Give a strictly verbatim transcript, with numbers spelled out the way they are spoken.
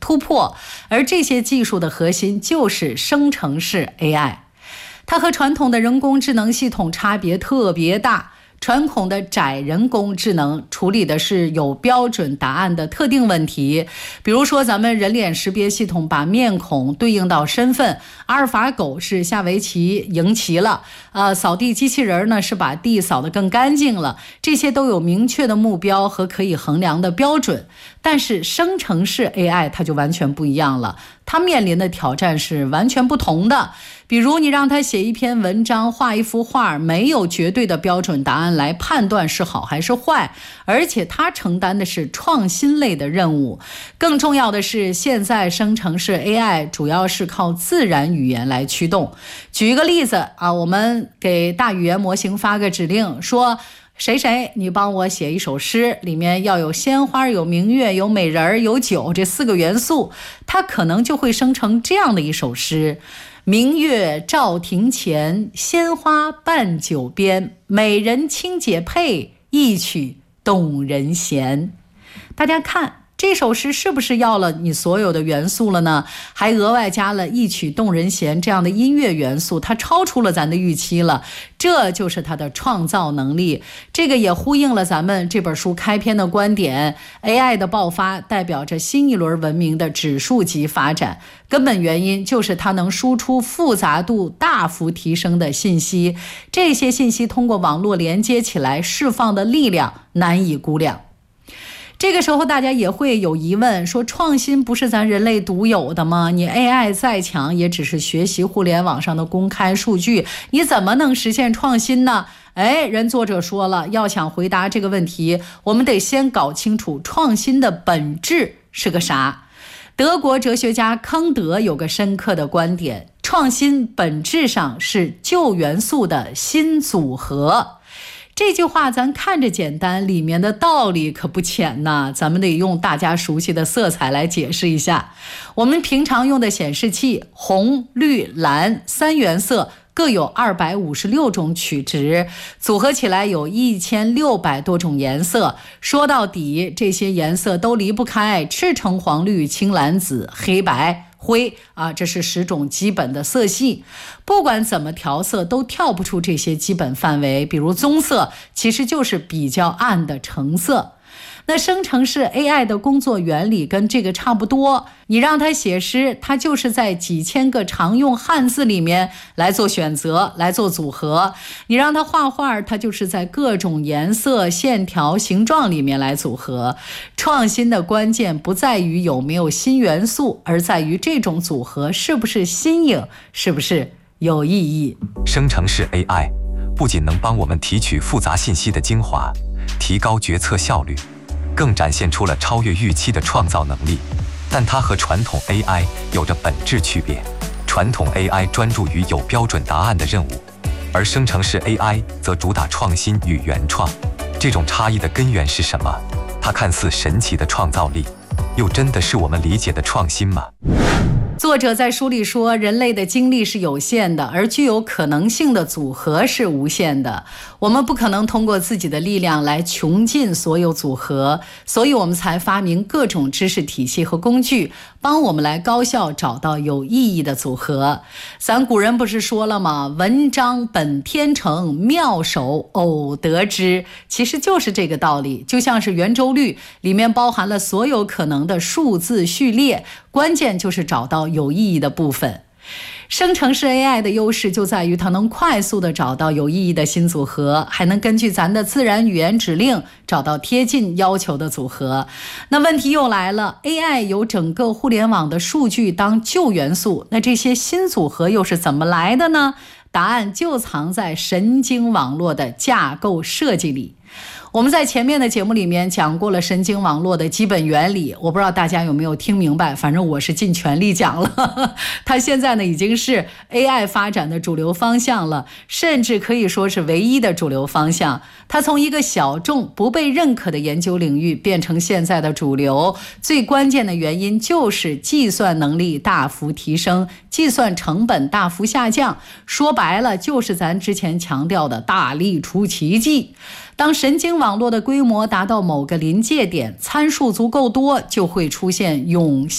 突破，而这些技术的核心就是生成式 A I。 它和传统的人工智能系统差别特别大。传统的窄人工智能处理的是有标准答案的特定问题，比如说咱们人脸识别系统把面孔对应到身份，阿尔法狗是下围棋赢棋了，呃，扫地机器人呢是把地扫得更干净了，这些都有明确的目标和可以衡量的标准。但是生成式 A I 它就完全不一样了，它面临的挑战是完全不同的。比如你让它写一篇文章，画一幅画，没有绝对的标准答案来判断是好还是坏，而且它承担的是创新类的任务。更重要的是，现在生成式 A I 主要是靠自然语言来驱动。举一个例子啊，我们给大语言模型发个指令，说谁谁你帮我写一首诗，里面要有鲜花，有明月，有美人，有酒，这四个元素，它可能就会生成这样的一首诗：明月照庭前，鲜花伴酒边，美人轻解佩，一曲动人弦。大家看这首诗是不是要了你所有的元素了呢？还额外加了一曲动人弦这样的音乐元素，它超出了咱的预期了，这就是它的创造能力。这个也呼应了咱们这本书开篇的观点， A I 的爆发代表着新一轮文明的指数级发展，根本原因就是它能输出复杂度大幅提升的信息，这些信息通过网络连接起来，释放的力量难以估量。这个时候大家也会有疑问，说创新不是咱人类独有的吗？你 A I 再强也只是学习互联网上的公开数据，你怎么能实现创新呢？哎，人作者说了，要想回答这个问题，我们得先搞清楚创新的本质是个啥。德国哲学家康德有个深刻的观点，创新本质上是旧元素的新组合。这句话咱看着简单，里面的道理可不浅呐，咱们得用大家熟悉的色彩来解释一下。我们平常用的显示器，红、绿、蓝三原色各有二百五十六种取值，组合起来有一千六百多种颜色。说到底，这些颜色都离不开赤橙黄绿青蓝紫黑白灰啊，这是十种基本的色系。不管怎么调色都跳不出这些基本范围，比如棕色其实就是比较暗的橙色。那生成式 A I 的工作原理跟这个差不多，你让它写诗，它就是在几千个常用汉字里面来做选择，来做组合；你让它画画，它就是在各种颜色、线条、形状里面来组合。创新的关键不在于有没有新元素，而在于这种组合是不是新颖，是不是有意义。 生成式 A I 不仅能帮我们提取复杂信息的精华，提高决策效率，更展现出了超越预期的创造能力，但它和传统 A I 有着本质区别。传统 A I 专注于有标准答案的任务，而生成式 A I 则主打创新与原创。这种差异的根源是什么？它看似神奇的创造力，又真的是我们理解的创新吗？ 作者在书里说，人类的精力是有限的，而具有可能性的组合是无限的。我们不可能通过自己的力量来穷尽所有组合，所以我们才发明各种知识体系和工具，帮我们来高效找到有意义的组合。咱古人不是说了吗？文章本天成，妙手偶得之。其实就是这个道理，就像是圆周率，里面包含了所有可能的数字序列，关键就是找到有意义的部分。生成式 A I 的优势就在于它能快速地找到有意义的新组合，还能根据咱的自然语言指令找到贴近要求的组合。那问题又来了， A I 有整个互联网的数据当旧元素，那这些新组合又是怎么来的呢？答案就藏在神经网络的架构设计里。我们在前面的节目里面讲过了神经网络的基本原理，我不知道大家有没有听明白，反正我是尽全力讲了。它现在呢已经是 A I 发展的主流方向了，甚至可以说是唯一的主流方向。它从一个小众不被认可的研究领域变成现在的主流，最关键的原因就是计算能力大幅提升，计算成本大幅下降。说白了就是咱之前强调的大力出奇迹。当神经网络的规模达到某个临界点，参数足够多，就会出现涌